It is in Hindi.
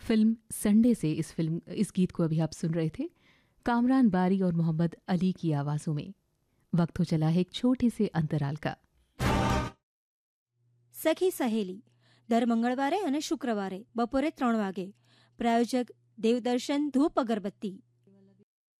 फिल्म संडे से इस गीत को अभी आप सुन रहे थे कामरान बारी और मोहम्मद अली की आवाज़ों में। वक्त हो चला है एक छोटे से अंतराल का। સખી સહેલી દર મંગળવારે અને શુક્રવારે બપોરે 3 વાગે. પ્રાયોજક દેવદર્શન ધૂપ અગરબત્તી.